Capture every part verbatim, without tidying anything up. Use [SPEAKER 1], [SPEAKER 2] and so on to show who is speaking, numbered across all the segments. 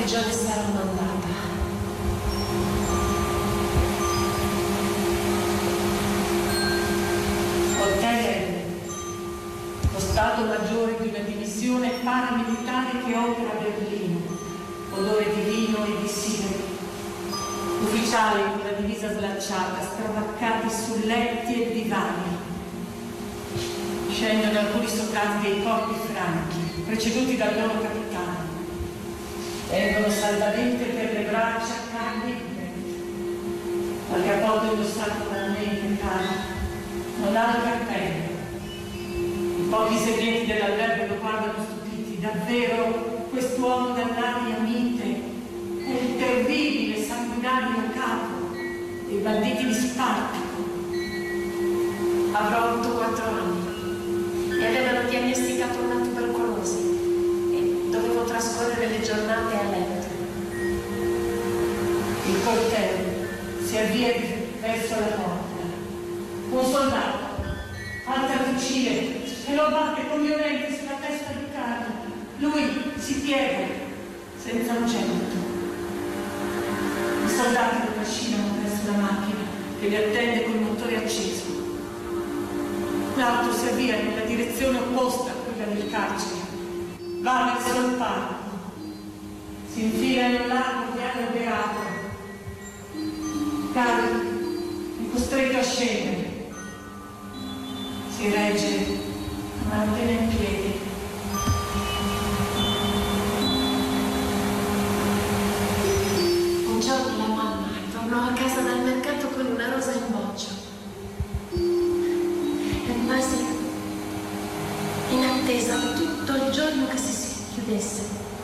[SPEAKER 1] prigione sarò mandata.
[SPEAKER 2] Hotel, lo Stato Maggiore di una divisione paramilitare che opera a Berlino, odore di vino e di sigari. Ufficiali con la divisa slacciata, stravaccati su letti e divani. Scendono alcuni soldati dei corpi franchi, preceduti dal loro capitano. Tengono saldamente per le braccia carne e vento. Al cappotto indossato malamente caro, non ha il cappello. I pochi segreti dell'albergo lo guardano stupiti. Davvero quest'uomo dall'aria mite è il terribile sanguinario capo dei banditi di Spartaco.
[SPEAKER 1] Avrò avuto quattro anni e avevano diagnosticato una tubercolosi e dovevo trascorrere le giornate a letto.
[SPEAKER 2] Il coltello si avvia verso la porta. Un soldato alza il fucile e lo batte con violenza sulla testa di Carlo. Lui si piega senza un gemito. I soldati lo trascinano verso la macchina che li attende col motore acceso. L'auto si avvia nella direzione opposta a quella del carcere. Va verso il parco. Si infila in un largo piano alberato. Carlo è costretto a scendere. Si regge, ma appena in piedi.
[SPEAKER 1] Un giorno la mamma tornò a casa dal mercato con una rosa in boccio. E rimasi in attesa tutto il giorno che si chiudesse.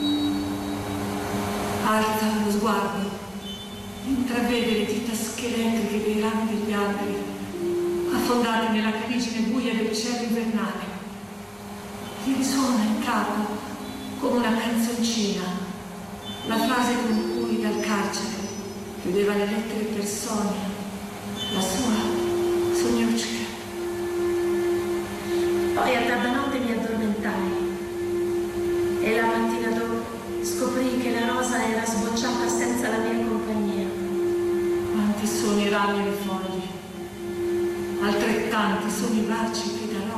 [SPEAKER 2] Alza lo sguardo, intravede le dita scheletriche dei rami degli alberi, affondati nella caligine buia del cielo invernale. Gli risuona in capo come una canzoncina la frase con cui dal carcere chiudeva le lettere per Sonia, la sua Soniuccia.
[SPEAKER 1] Poi a tarda notte mi addormentai